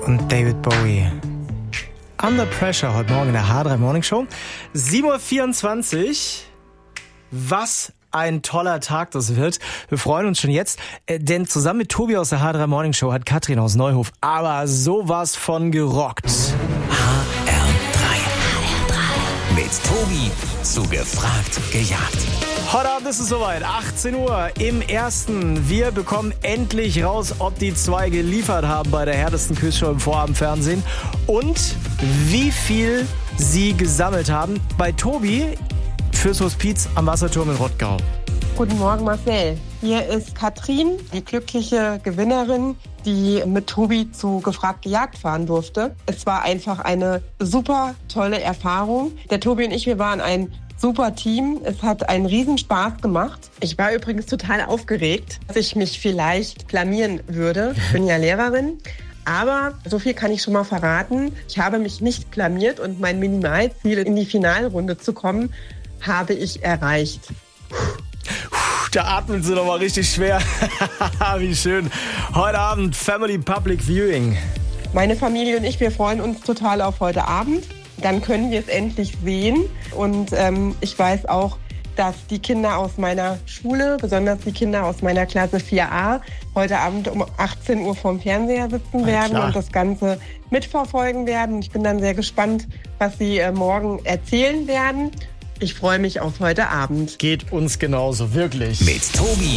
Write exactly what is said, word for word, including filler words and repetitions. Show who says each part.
Speaker 1: und David Bowie. Under Pressure heute Morgen in der H drei Morning Show. sieben Uhr vierundzwanzig. Was ein toller Tag das wird. Wir freuen uns schon jetzt, denn zusammen mit Tobi aus der H drei Morning Show hat Katrin aus Neuhof aber sowas von gerockt.
Speaker 2: H R drei Mit Tobi zu Gefragt gejagt.
Speaker 1: Heute Abend ist es soweit, achtzehn Uhr im Ersten. Wir bekommen endlich raus, ob die zwei geliefert haben bei der härtesten Quizshow im Vorabendfernsehen und wie viel sie gesammelt haben. Bei Tobi fürs Hospiz am Wasserturm in Rottgau.
Speaker 3: Guten Morgen, Marcel. Hier ist Katrin, die glückliche Gewinnerin, die mit Tobi zu Gefragt gejagt fahren durfte. Es war einfach eine super tolle Erfahrung. Der Tobi und ich, wir waren ein super Team. Es hat einen Riesenspaß gemacht. Ich war übrigens total aufgeregt, dass ich mich vielleicht blamieren würde. Ich bin ja Lehrerin. Aber so viel kann ich schon mal verraten. Ich habe mich nicht blamiert und mein Minimalziel, in die Finalrunde zu kommen, habe ich erreicht.
Speaker 1: Da atmen sie noch mal richtig schwer. Wie schön. Heute Abend Family Public Viewing.
Speaker 3: Meine Familie und ich, wir freuen uns total auf heute Abend. Dann können wir es endlich sehen. Und ähm, ich weiß auch, dass die Kinder aus meiner Schule, besonders die Kinder aus meiner Klasse vier a, heute Abend um achtzehn Uhr vorm Fernseher sitzen werden und das Ganze mitverfolgen werden. Ich bin dann sehr gespannt, was sie äh, morgen erzählen werden. Ich freue mich auf heute Abend.
Speaker 1: Geht uns genauso, wirklich.
Speaker 2: Mit Tobi